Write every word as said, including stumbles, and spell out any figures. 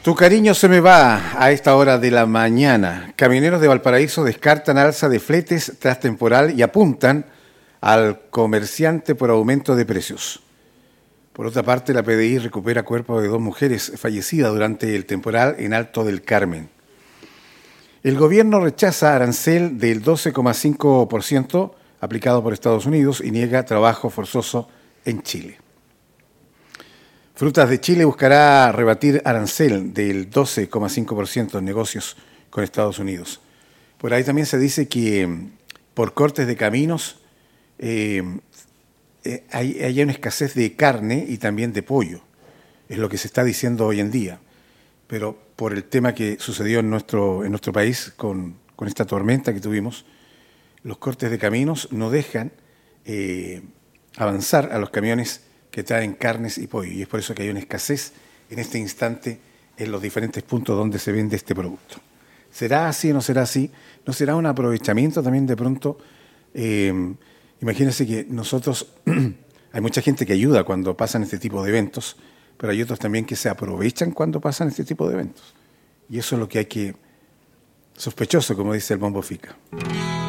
Tu cariño se me va a esta hora de la mañana. Camioneros de Valparaíso descartan alza de fletes tras temporal y apuntan al comerciante por aumento de precios. Por otra parte, la P D I recupera cuerpos de dos mujeres fallecidas durante el temporal en Alto del Carmen. El gobierno rechaza arancel del doce coma cinco por ciento aplicado por Estados Unidos y niega trabajo forzoso en Chile. Frutas de Chile buscará rebatir arancel del doce coma cinco por ciento en negocios con Estados Unidos. Por ahí también se dice que por cortes de caminos eh, eh, hay, hay una escasez de carne y también de pollo. Es lo que se está diciendo hoy en día. Pero por el tema que sucedió en nuestro, en nuestro país con, con esta tormenta que tuvimos, los cortes de caminos no dejan eh, avanzar a los camiones que traen carnes y pollo, y es por eso que hay una escasez en este instante en los diferentes puntos donde se vende este producto. ¿Será así o no será así? ¿No será un aprovechamiento también de pronto? Eh, imagínense que nosotros, hay mucha gente que ayuda cuando pasan este tipo de eventos, pero hay otros también que se aprovechan cuando pasan este tipo de eventos. Y eso es lo que hay que, sospechoso, como dice el Bombo Fica.